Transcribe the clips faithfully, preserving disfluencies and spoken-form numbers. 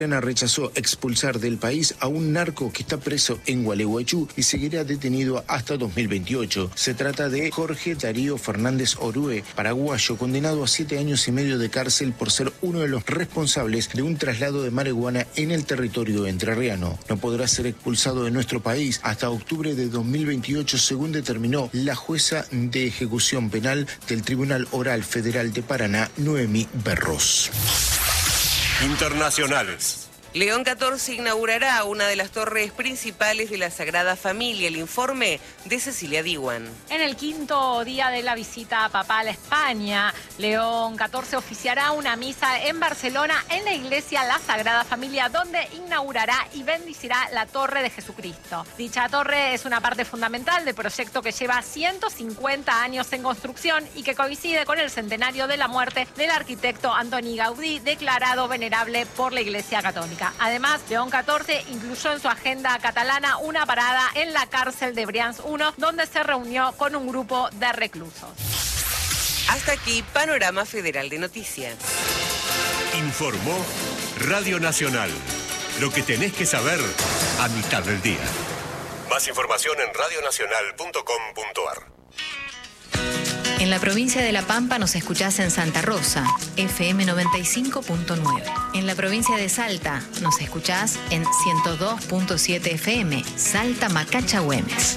Rechazó expulsar del país a un narco que está preso en Gualeguaychú y seguirá detenido hasta dos mil veintiocho. Se trata de Jorge Darío Fernández Orue, paraguayo, condenado a siete años y medio de cárcel por ser uno de los responsables de un traslado de marihuana en el territorio entrerriano. No podrá ser expulsado de nuestro país hasta octubre de dos mil veintiocho, según determinó la jueza de ejecución penal del Tribunal Oral Federal de Paraná, Noemí Berros. Internacionales. León catorce inaugurará una de las torres principales de la Sagrada Familia. El informe de Cecilia Diwan. En el quinto día de la visita papal a España, León catorce oficiará una misa en Barcelona en la iglesia La Sagrada Familia, donde inaugurará y bendicirá la Torre de Jesucristo. Dicha torre es una parte fundamental del proyecto que lleva ciento cincuenta años en construcción y que coincide con el centenario de la muerte del arquitecto Antoni Gaudí, declarado venerable por la Iglesia Católica. Además, León catorce incluyó en su agenda catalana una parada en la cárcel de Brians uno, donde se reunió con un grupo de reclusos. Hasta aquí, Panorama Federal de Noticias. Informó Radio Nacional. Lo que tenés que saber a mitad del día. Más información en radio nacional punto com punto a r. En la provincia de La Pampa nos escuchás en Santa Rosa, F M noventa y cinco punto nueve. En la provincia de Salta nos escuchás en ciento dos punto siete F M, Salta Macacha Güemes.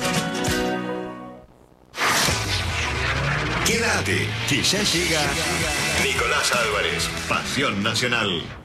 Quédate, que ya llega Nicolás Álvarez, Pasión Nacional.